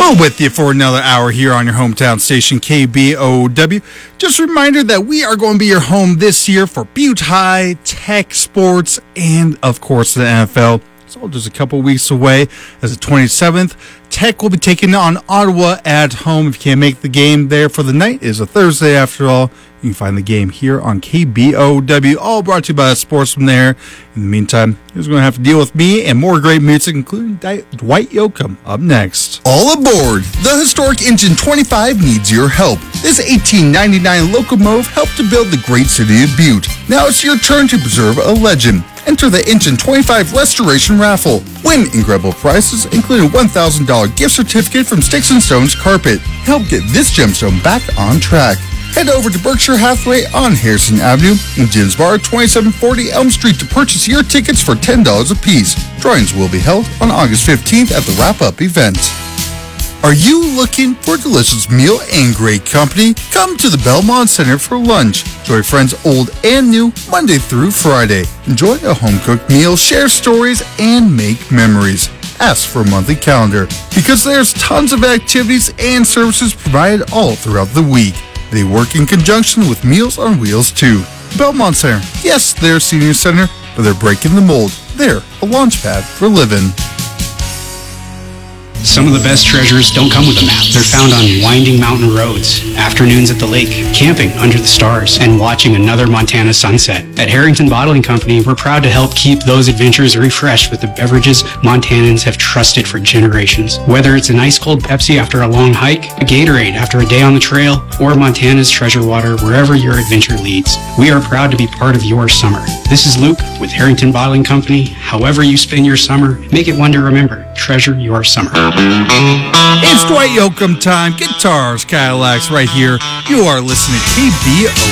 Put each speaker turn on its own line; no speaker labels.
We're with you for another hour here on your hometown station, KBOW. Just a reminder that we are going to be your home this year for Butte High, Tech Sports, and, of course, the NFL. It's all just a couple weeks away. As the 27th, Tech will be taking on Ottawa at home. If you can't make the game there for the night, it is a Thursday after all. You can find the game here on KBOW, all brought to you by Sports from there. In the meantime, you're going to have to deal with me and more great music, including Dwight Yoakam, up next.
All aboard! The historic Engine 25 needs your help. This 1899 locomotive helped to build the great city of Butte. Now it's your turn to preserve a legend. Enter the Engine 25 Restoration Raffle. Win incredible prizes, including a $1,000 gift certificate from Sticks and Stones Carpet. Help get this gemstone back on track. Head over to Berkshire Hathaway on Harrison Avenue in Jim's Bar, 2740 Elm Street to purchase your tickets for $10 a piece. Drawings will be held on August 15th at the wrap-up event. Are you looking for a delicious meal and great company? Come to the Belmont Center for lunch. Join friends old and new Monday through Friday. Enjoy a home-cooked meal, share stories, and make memories. Ask for a monthly calendar because there's tons of activities and services provided all throughout the week. They work in conjunction with Meals on Wheels too. Belmont Center, yes, they're a senior center, but they're breaking the mold. They're a launch pad for living.
Some of the best treasures don't come with a map. They're found on winding mountain roads, afternoons at the lake, camping under the stars, and watching another Montana sunset. At Harrington Bottling Company, we're proud to help keep those adventures refreshed with the beverages Montanans have trusted for generations. Whether it's an ice-cold Pepsi after a long hike, a Gatorade after a day on the trail, or Montana's treasure water wherever your adventure leads, we are proud to be part of your summer. This is Luke with Harrington Bottling Company. However you spend your summer, make it one to remember. Treasure your summer.
It's Dwight Yoakam time. Guitars, Cadillacs, right here. You are listening to KBOW.